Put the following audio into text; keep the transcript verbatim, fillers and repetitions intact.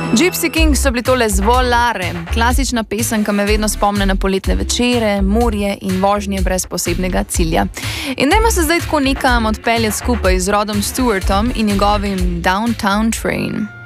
Gypsy Kings so bili tole z Volare, klasična pesem, ki me vedno spomne na poletne večere, morje in vožnje brez posebnega cilja. In dajmo se zdaj tako nekam odpeljati skupaj z Rodom Stewartom in njegovim Downtown Train.